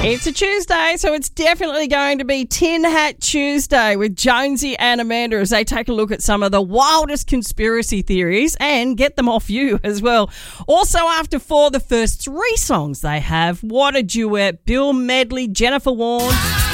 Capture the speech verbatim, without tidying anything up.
It's a Tuesday, so it's definitely going to be Tin Hat Tuesday with Jonesy and Amanda as they take a look at some of the wildest conspiracy theories and get them off you as well. Also, after four, the first three songs they have, What a Duet, Bill Medley, Jennifer Warren,